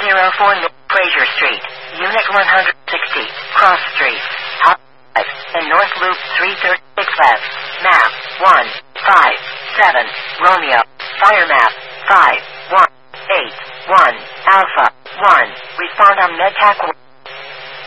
104 North Fraser Street, Unit 160, Cross Street, Hot 5, and North Loop 336 left. Map 157, Romeo, Fire Map 5181, Alpha 1, respond on MedTac 1.